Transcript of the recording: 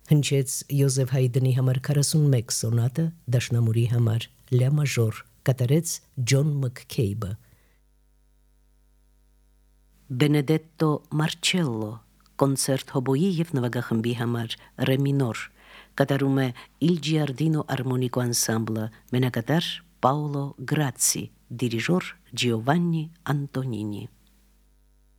Հնչեց Յոզեֆ Հայդնի համար 41 սոնատը, դաշնամուրի համար լյա մաժոր, կատարեց Ջոն Մաքքեյբը։ Բենեդետտո Մարչելլո, կոնցերտ հոբոյի և նվագախմբի համար ռե մինոր, կատարում է Il Giardino Armonico Ensemble, մենակատար Պաոլո Գրացի, դիրիժոր Ջիովաննի Անտոնինի։